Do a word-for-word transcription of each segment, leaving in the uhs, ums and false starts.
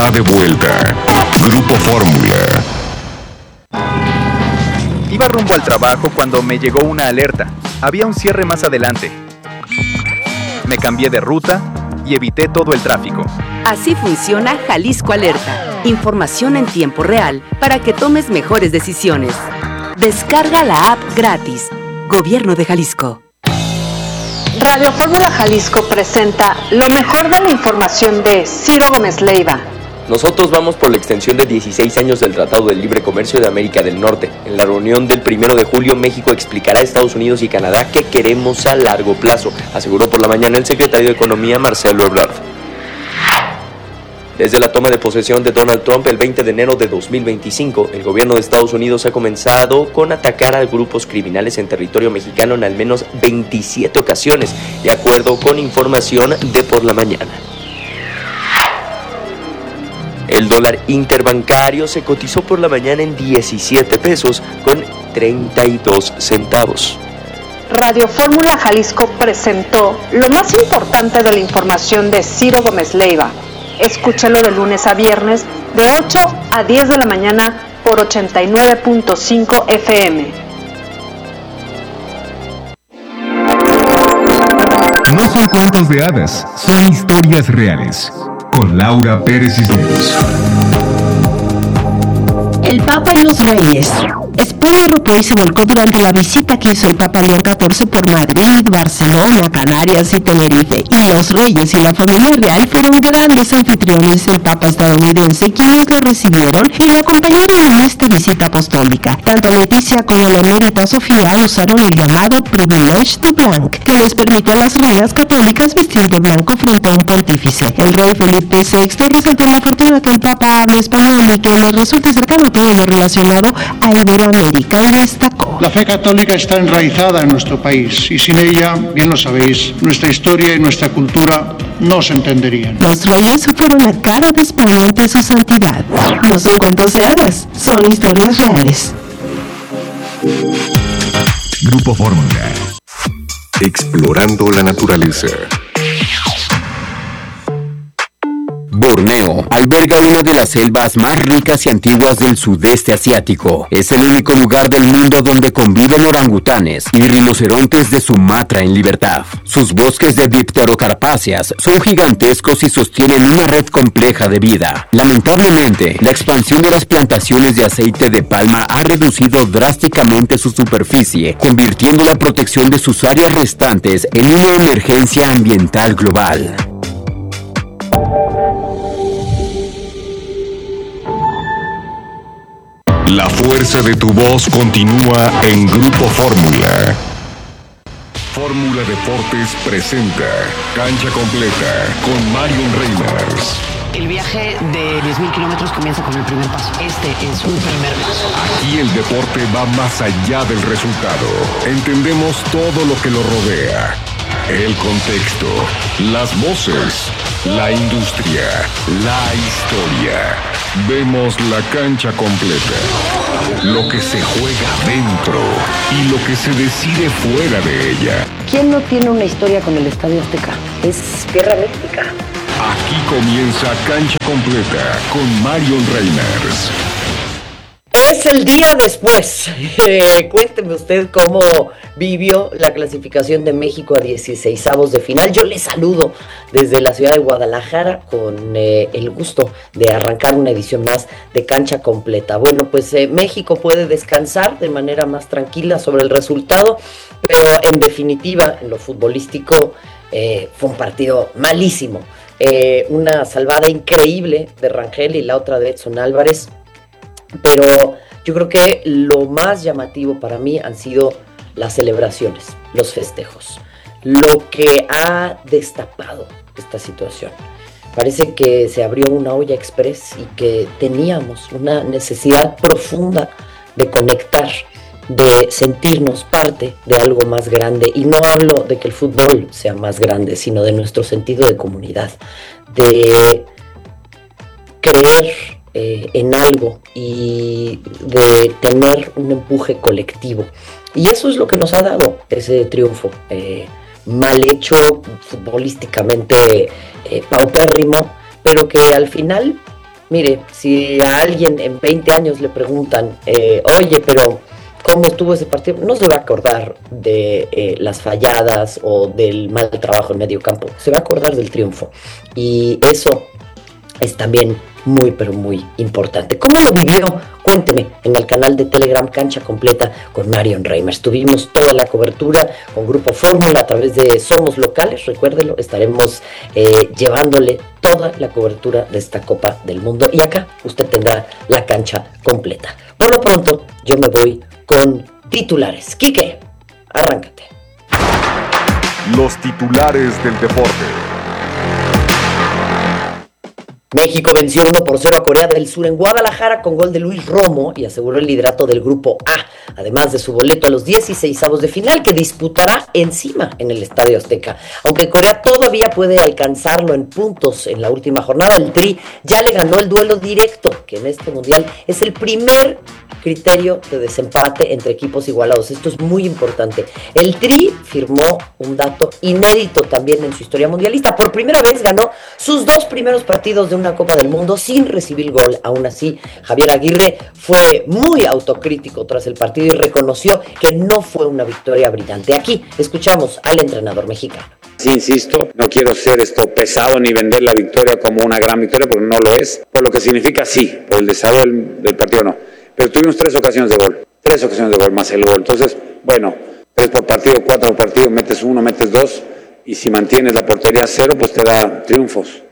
está de vuelta. Grupo Fórmula. Iba rumbo al trabajo cuando me llegó una alerta. Había un cierre más adelante. Me cambié de ruta y evité todo el tráfico. Así funciona Jalisco Alerta. Información en tiempo real para que tomes mejores decisiones. Descarga la app gratis. Gobierno de Jalisco. Radio Fórmula Jalisco presenta lo mejor de la información de Ciro Gómez Leiva. Nosotros vamos por la extensión de dieciséis años del Tratado de Libre Comercio de América del Norte. En la reunión del primero de julio, México explicará a Estados Unidos y Canadá qué queremos a largo plazo, aseguró por la mañana el secretario de Economía, Marcelo Ebrard. Desde la toma de posesión de Donald Trump el veinte de enero de dos mil veinticinco, el gobierno de Estados Unidos ha comenzado con atacar a grupos criminales en territorio mexicano en al menos veintisiete ocasiones, de acuerdo con información de por la mañana. El dólar interbancario se cotizó por la mañana en diecisiete pesos con treinta y dos centavos. Radio Fórmula Jalisco presentó lo más importante de la información de Ciro Gómez Leiva. Escúchalo de lunes a viernes de ocho a diez de la mañana por ochenta y nueve punto cinco F M. No son cuentos de hadas, son historias reales. Con Laura Pérez Cisneros. El Papa y los Reyes. España rotó y se volcó durante la visita que hizo el Papa León catorce por Madrid, Barcelona, Canarias y Tenerife. Y los Reyes y la familia real fueron grandes anfitriones del Papa estadounidense, quienes lo recibieron y lo acompañaron en esta visita apostólica. Tanto Leticia como la emérita Sofía usaron el llamado Privilege de Blanc, que les permite a las reinas católicas vestir de blanco frente a un pontífice. El rey Felipe sexto resaltó la fortuna que el Papa habla español y que les resulta cercano todo lo relacionado a Iberoamérica, y destacó: la fe católica está enraizada en nuestro país y sin ella, bien lo sabéis, nuestra historia y nuestra cultura no se entenderían. Los reyes fueron la cara de España ante su santidad. No son cuentos de hadas, son historias reales. Grupo Fórmula. Explorando la naturaleza. Borneo alberga una de las selvas más ricas y antiguas del sudeste asiático. Es el único lugar del mundo donde conviven orangutanes y rinocerontes de Sumatra en libertad. Sus bosques de dipterocarpáceas son gigantescos y sostienen una red compleja de vida. Lamentablemente, la expansión de las plantaciones de aceite de palma ha reducido drásticamente su superficie, convirtiendo la protección de sus áreas restantes en una emergencia ambiental global. La fuerza de tu voz continúa en Grupo Fórmula. Fórmula Deportes presenta Cancha Completa con Marion Reimers. El viaje de diez mil kilómetros comienza con el primer paso. Este es un primer paso. Aquí el deporte va más allá del resultado. Entendemos todo lo que lo rodea. El contexto, las voces, la industria, la historia. Vemos la cancha completa. Lo que se juega dentro y lo que se decide fuera de ella. ¿Quién no tiene una historia con el Estadio Azteca? Es tierra mística. Aquí comienza Cancha Completa con Marion Reimers. Es el día después. Eh, cuénteme usted cómo vivió la clasificación de México a dieciseisavos de final. Yo le saludo desde la ciudad de Guadalajara con eh, el gusto de arrancar una edición más de Cancha Completa. Bueno, pues eh, México puede descansar de manera más tranquila sobre el resultado, pero en definitiva, en lo futbolístico, eh, fue un partido malísimo. Eh, una salvada increíble de Rangel y la otra de Edson Álvarez. Pero yo creo que lo más llamativo para mí han sido las celebraciones, los festejos, lo que ha destapado esta situación. Parece que se abrió una olla express y que teníamos una necesidad profunda de conectar, de sentirnos parte de algo más grande. Y no hablo de que el fútbol sea más grande, sino de nuestro sentido de comunidad, de creer Eh, en algo y de tener un empuje colectivo. Y eso es lo que nos ha dado ese triunfo. Eh, mal hecho, futbolísticamente eh, paupérrimo, pero que al final Mire, si a alguien en veinte años le preguntan, eh, oye, pero ¿cómo estuvo ese partido? No se va a acordar de eh, las falladas o del mal trabajo en medio campo, se va a acordar del triunfo. Y eso es también muy, pero muy importante. ¿Cómo lo vivió? Cuénteme en el canal de Telegram Cancha Completa con Marion Reimers. Tuvimos toda la cobertura con Grupo Fórmula a través de Somos Locales, recuérdelo, estaremos eh, llevándole toda la cobertura de esta Copa del Mundo y acá usted tendrá la cancha completa. Por lo pronto, yo me voy con titulares. Quique, arráncate. Los titulares del deporte. México venció uno por cero a Corea del Sur en Guadalajara con gol de Luis Romo y aseguró el liderato del Grupo A, además de su boleto a los dieciseisavos de final que disputará encima en el Estadio Azteca. Aunque Corea todavía puede alcanzarlo en puntos en la última jornada, el Tri ya le ganó el duelo directo, que en este Mundial es el primer criterio de desempate entre equipos igualados. Esto es muy importante. El Tri firmó un dato inédito también en su historia mundialista. Por primera vez ganó sus dos primeros partidos de una Copa del Mundo sin recibir gol. Aún así, Javier Aguirre fue muy autocrítico tras el partido y reconoció que no fue una victoria brillante. Aquí escuchamos al entrenador mexicano. Sí, insisto, no quiero ser esto pesado ni vender la victoria como una gran victoria porque no lo es. Por lo que significa sí, por el desarrollo del, del partido no. Pero tuvimos tres ocasiones de gol, tres ocasiones de gol más el gol. Entonces, bueno, tres por partido, cuatro por partido, metes uno, metes dos, y si mantienes la portería a cero, pues te da triunfos.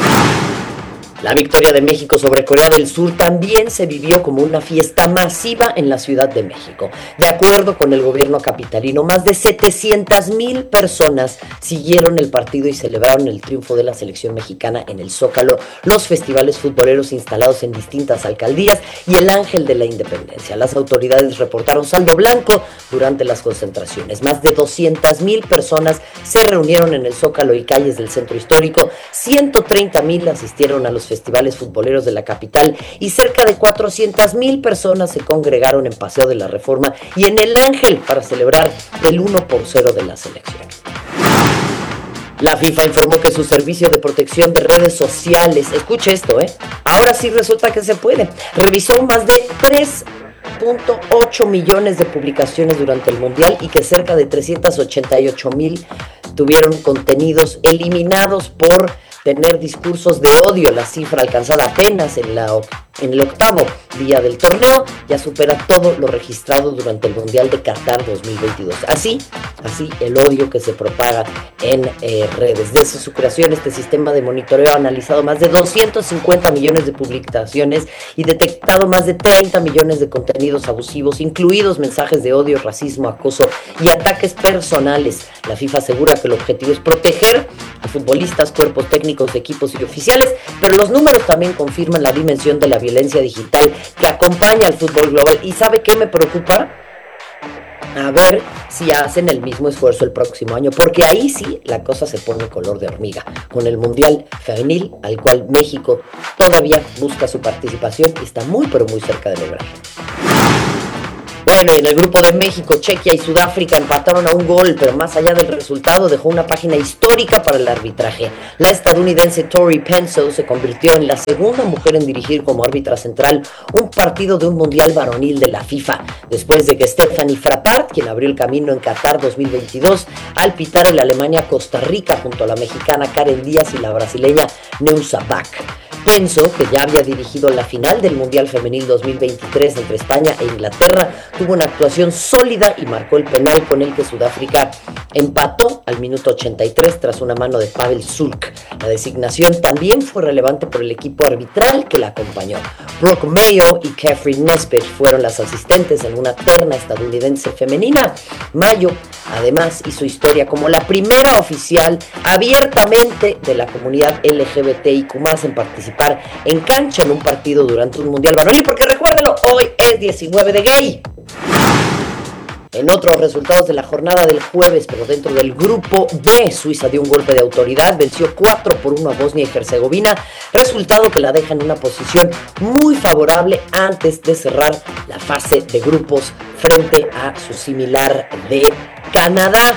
La victoria de México sobre Corea del Sur también se vivió como una fiesta masiva en la Ciudad de México. De acuerdo con el gobierno capitalino, más de setecientas mil personas siguieron el partido y celebraron el triunfo de la selección mexicana en el Zócalo, los festivales futboleros instalados en distintas alcaldías y el Ángel de la Independencia. Las autoridades reportaron saldo blanco durante las concentraciones. Más de doscientas mil personas se reunieron en el Zócalo y calles del centro histórico, ciento treinta mil asistieron a los festivales futboleros de la capital y cerca de cuatrocientas mil personas se congregaron en Paseo de la Reforma y en el Ángel para celebrar el uno por cero de la selección. La FIFA informó que su servicio de protección de redes sociales, escuche esto, eh, ahora sí resulta que se puede, revisó más de tres punto ocho millones de publicaciones durante el Mundial y que cerca de trescientos ochenta y ocho mil tuvieron contenidos eliminados por tener discursos de odio. La cifra alcanzada apenas en, la, en el octavo día del torneo ya supera todo lo registrado durante el Mundial de Qatar dos mil veintidós. Así, así el odio que se propaga en eh, redes. Desde su creación, este sistema de monitoreo ha analizado más de doscientos cincuenta millones de publicaciones y detectado más de treinta millones de contenidos abusivos, incluidos mensajes de odio, racismo, acoso y ataques personales. La FIFA asegura que el objetivo es proteger a futbolistas, cuerpos técnicos, equipos y oficiales, pero los números también confirman la dimensión de la violencia digital que acompaña al fútbol global. ¿Y sabe qué me preocupa? A ver si hacen el mismo esfuerzo el próximo año, porque ahí sí la cosa se pone color de hormiga, con el Mundial Femenil, al cual México todavía busca su participación y está muy pero muy cerca de lograr. Bueno, y en el grupo de México, Chequia y Sudáfrica empataron a un gol, pero más allá del resultado dejó una página histórica para el arbitraje. La estadounidense Tori Penso se convirtió en la segunda mujer en dirigir como árbitra central un partido de un mundial varonil de la FIFA, después de que Stephanie Frappart, quien abrió el camino en Qatar dos mil veintidós, al pitar el Alemania-Costa Rica junto a la mexicana Karen Díaz y la brasileña Neusa Bach. Penso, que ya había dirigido la final del Mundial Femenil dos mil veintitrés entre España e Inglaterra, tuvo una actuación sólida y marcó el penal con el que Sudáfrica empató al minuto ochenta y tres tras una mano de Pavel Sulk. La designación también fue relevante por el equipo arbitral que la acompañó. Brooke Mayo y Catherine Nesbitt fueron las asistentes en una terna estadounidense femenina. Mayo, además, hizo historia como la primera oficial abiertamente de la comunidad L G B T I Q más, en participar en cancha en un partido durante un mundial varonil, porque recuérdenlo, hoy es diecinueve de gay. En otros resultados de la jornada del jueves, pero dentro del grupo B, Suiza dio un golpe de autoridad, venció cuatro por uno a Bosnia y Herzegovina, resultado que la deja en una posición muy favorable antes de cerrar la fase de grupos frente a su similar de Canadá.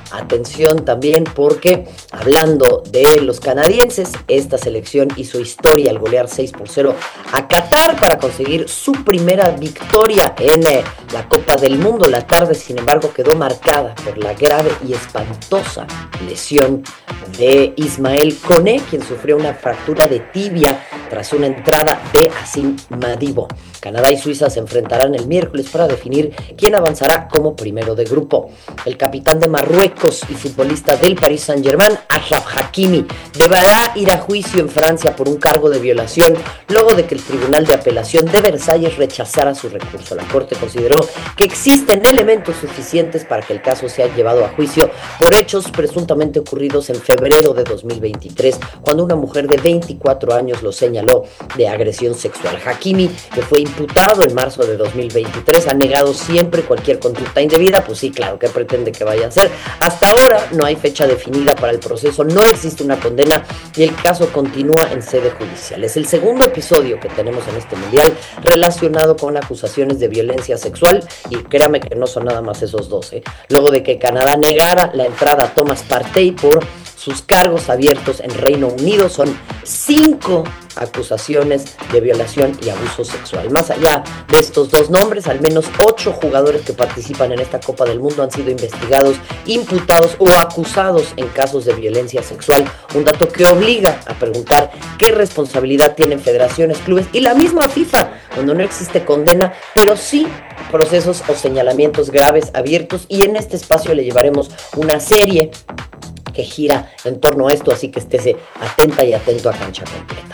atención también porque hablando de los canadienses, esta selección hizo historia al golear seis por cero a Qatar para conseguir su primera victoria en eh, la Copa del Mundo. La tarde, sin embargo, quedó marcada por la grave y espantosa lesión de Ismael Koné, quien sufrió una fractura de tibia tras una entrada de Asim Madibo. Canadá y Suiza se enfrentarán el miércoles para definir quién avanzará como primero de grupo. El capitán de Marruecos y futbolista del Paris Saint-Germain, Achraf Hakimi, deberá ir a juicio en Francia por un cargo de violación luego de que el Tribunal de Apelación de Versalles rechazara su recurso. La Corte consideró que existen elementos suficientes para que el caso sea llevado a juicio por hechos presuntamente ocurridos en febrero de dos mil veintitrés, cuando una mujer de veinticuatro años lo señaló de agresión sexual. Hakimi, que fue imputado en marzo de dos mil veintitrés, ha negado siempre cualquier conducta indebida. Pues sí, claro, ¿qué pretende que vaya a hacer? Hasta ahora no hay fecha definida para el proceso, no existe una condena y el caso continúa en sede judicial. Es el segundo episodio que tenemos en este mundial relacionado con acusaciones de violencia sexual y créame que no son nada más esos dos, ¿eh? Luego de que Canadá negara la entrada a Thomas Partey por sus cargos abiertos en Reino Unido, son cinco acusaciones de violación y abuso sexual. Más allá de estos dos nombres, al menos ocho jugadores que participan en esta Copa del Mundo han sido investigados, imputados o acusados en casos de violencia sexual, un dato que obliga a preguntar qué responsabilidad tienen federaciones, clubes y la misma FIFA, cuando no existe condena, pero sí procesos o señalamientos graves abiertos, y en este espacio le llevaremos una serie que gira en torno a esto, así que estése atenta y atento a Cancha Completa.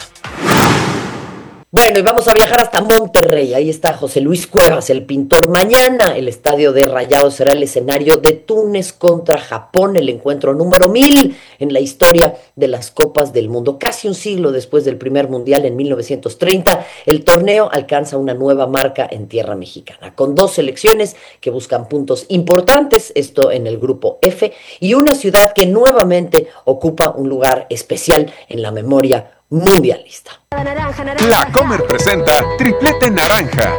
Bueno, y vamos a viajar hasta Monterrey. Ahí está José Luis Cuevas, el pintor. Mañana el estadio de Rayados será el escenario de Túnez contra Japón, el encuentro número mil en la historia de las Copas del Mundo. Casi un siglo después del primer mundial en mil novecientos treinta, el torneo alcanza una nueva marca en tierra mexicana, con dos selecciones que buscan puntos importantes, esto en el grupo F, y una ciudad que nuevamente ocupa un lugar especial en la memoria mundialista. La Comer presenta Triplete Naranja.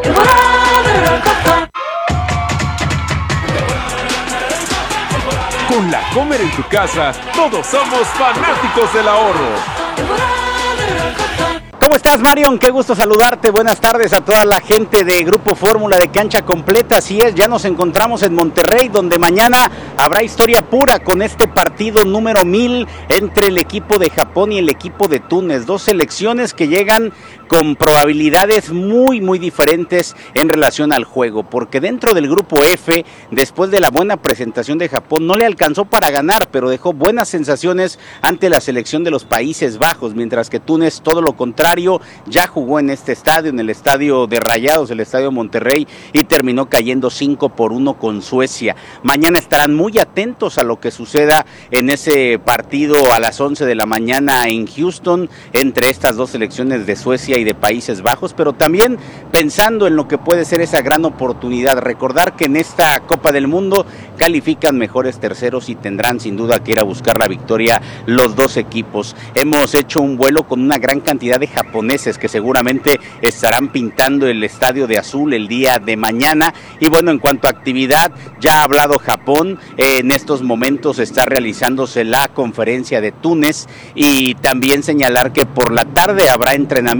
Con La Comer en tu casa, todos somos fanáticos del ahorro. ¿Cómo estás, Marion? Qué gusto saludarte. Buenas tardes a toda la gente de Grupo Fórmula de Cancha Completa. Así es, ya nos encontramos en Monterrey, donde mañana habrá historia pura con este partido número mil entre el equipo de Japón y el equipo de Túnez. Dos selecciones que llegan con probabilidades muy, muy diferentes en relación al juego, porque dentro del Grupo F, después de la buena presentación de Japón, no le alcanzó para ganar, pero dejó buenas sensaciones ante la selección de los Países Bajos, mientras que Túnez, todo lo contrario, ya jugó en este estadio, en el estadio de Rayados, el estadio Monterrey, y terminó cayendo cinco por uno con Suecia. Mañana estarán muy atentos a lo que suceda en ese partido a las once de la mañana en Houston, entre estas dos selecciones de Suecia y de Países Bajos, pero también pensando en lo que puede ser esa gran oportunidad. Recordar que en esta Copa del Mundo califican mejores terceros y tendrán sin duda que ir a buscar la victoria los dos equipos. Hemos hecho un vuelo con una gran cantidad de japoneses que seguramente estarán pintando el estadio de azul el día de mañana. Y bueno, en cuanto a actividad, ya ha hablado Japón, eh, en estos momentos está realizándose la conferencia de Túnez, y también señalar que por la tarde habrá entrenamiento